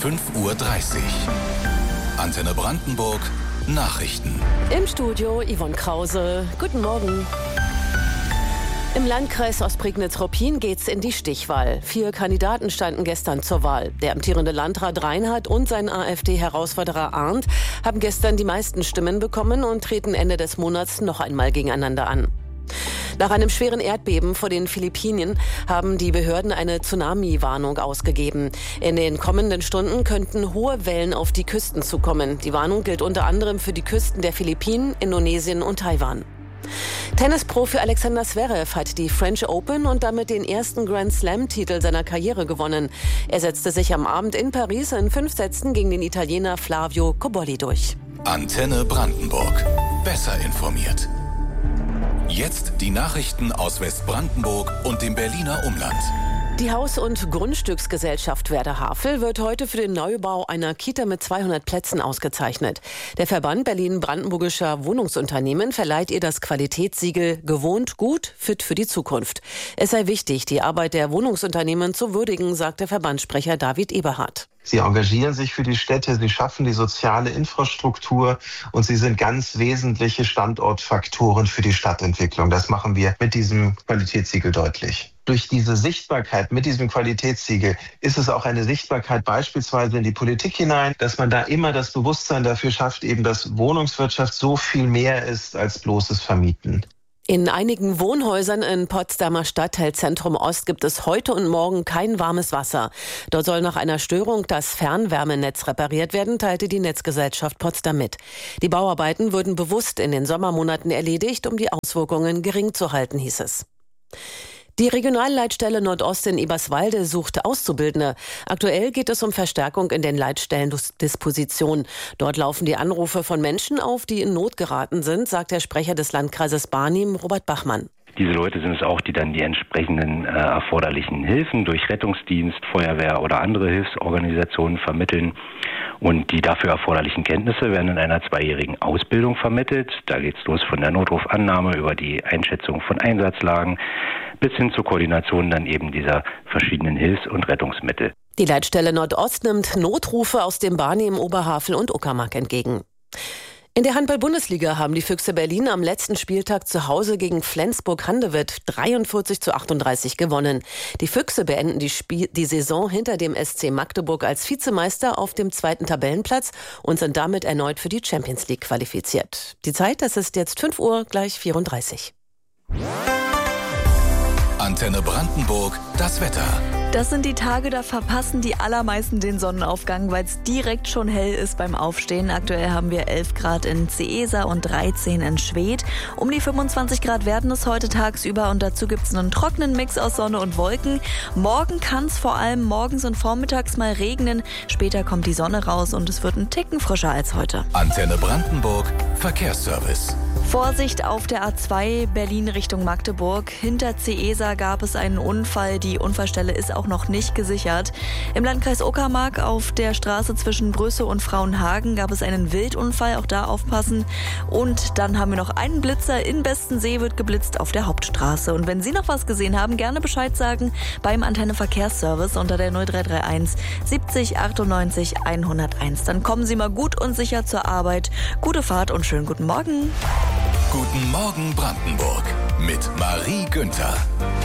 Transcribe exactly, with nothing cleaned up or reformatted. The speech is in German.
fünf Uhr dreißig. Antenne Brandenburg Nachrichten. Im Studio Yvonne Krause. Guten Morgen. Im Landkreis Ostprignitz-Ruppin geht's in die Stichwahl. Vier Kandidaten standen gestern zur Wahl. Der amtierende Landrat Reinhardt und sein AfD-Herausforderer Arndt haben gestern die meisten Stimmen bekommen und treten Ende des Monats noch einmal gegeneinander an. Nach einem schweren Erdbeben vor den Philippinen haben die Behörden eine Tsunami-Warnung ausgegeben. In den kommenden Stunden könnten hohe Wellen auf die Küsten zukommen. Die Warnung gilt unter anderem für die Küsten der Philippinen, Indonesien und Taiwan. Tennisprofi Alexander Zverev hat die French Open und damit den ersten Grand Slam-Titel seiner Karriere gewonnen. Er setzte sich am Abend in Paris in fünf Sätzen gegen den Italiener Flavio Cobolli durch. Antenne Brandenburg. Besser informiert. Jetzt die Nachrichten aus Westbrandenburg und dem Berliner Umland. Die Haus- und Grundstücksgesellschaft Werder Havel wird heute für den Neubau einer Kita mit zweihundert Plätzen ausgezeichnet. Der Verband Berlin-Brandenburgischer Wohnungsunternehmen verleiht ihr das Qualitätssiegel Gewohnt gut, fit für die Zukunft. Es sei wichtig, die Arbeit der Wohnungsunternehmen zu würdigen, sagt der Verbandssprecher David Eberhardt. Sie engagieren sich für die Städte, sie schaffen die soziale Infrastruktur und sie sind ganz wesentliche Standortfaktoren für die Stadtentwicklung. Das machen wir mit diesem Qualitätssiegel deutlich. Durch diese Sichtbarkeit mit diesem Qualitätssiegel ist es auch eine Sichtbarkeit beispielsweise in die Politik hinein, dass man da immer das Bewusstsein dafür schafft, eben dass Wohnungswirtschaft so viel mehr ist als bloßes Vermieten. In einigen Wohnhäusern in Potsdamer Stadtteilzentrum Ost gibt es heute und morgen kein warmes Wasser. Dort soll nach einer Störung das Fernwärmenetz repariert werden, teilte die Netzgesellschaft Potsdam mit. Die Bauarbeiten wurden bewusst in den Sommermonaten erledigt, um die Auswirkungen gering zu halten, hieß es. Die Regionalleitstelle Nordost in Eberswalde sucht Auszubildende. Aktuell geht es um Verstärkung in den Leitstellendispositionen. Dort laufen die Anrufe von Menschen auf, die in Not geraten sind, sagt der Sprecher des Landkreises Barnim, Robert Bachmann. Diese Leute sind es auch, die dann die entsprechenden äh, erforderlichen Hilfen durch Rettungsdienst, Feuerwehr oder andere Hilfsorganisationen vermitteln. Und die dafür erforderlichen Kenntnisse werden in einer zweijährigen Ausbildung vermittelt. Da geht's los von der Notrufannahme über die Einschätzung von Einsatzlagen bis hin zur Koordination dann eben dieser verschiedenen Hilfs- und Rettungsmittel. Die Leitstelle Nordost nimmt Notrufe aus dem Barnim, Oberhavel und Uckermark entgegen. In der Handball-Bundesliga haben die Füchse Berlin am letzten Spieltag zu Hause gegen Flensburg-Handewitt dreiundvierzig zu achtunddreißig gewonnen. Die Füchse beenden die, Spiel- die Saison hinter dem S C Magdeburg als Vizemeister auf dem zweiten Tabellenplatz und sind damit erneut für die Champions League qualifiziert. Die Zeit, das ist jetzt fünf Uhr gleich vierunddreißig. Antenne Brandenburg, das Wetter. Das sind die Tage, da verpassen die allermeisten den Sonnenaufgang, weil es direkt schon hell ist beim Aufstehen. Aktuell haben wir elf Grad in Ceesa und dreizehn in Schwedt. Um die fünfundzwanzig Grad werden es heute tagsüber und dazu gibt es einen trockenen Mix aus Sonne und Wolken. Morgen kann es vor allem morgens und vormittags mal regnen. Später kommt die Sonne raus und es wird ein Ticken frischer als heute. Antenne Brandenburg, Verkehrsservice. Vorsicht auf der A zwei Berlin Richtung Magdeburg. Hinter Ceesa gab es einen Unfall. Die Unfallstelle ist auch noch nicht gesichert. Im Landkreis Uckermark auf der Straße zwischen Brüssow und Frauenhagen gab es einen Wildunfall. Auch da aufpassen. Und dann haben wir noch einen Blitzer. In Bestensee wird geblitzt auf der Hauptstraße. Und wenn Sie noch was gesehen haben, gerne Bescheid sagen beim Antenne Verkehrsservice unter der null drei drei eins siebzig achtundneunzig hunderteins. Dann kommen Sie mal gut und sicher zur Arbeit. Gute Fahrt und schönen guten Morgen. Guten Morgen Brandenburg mit Marie Günther.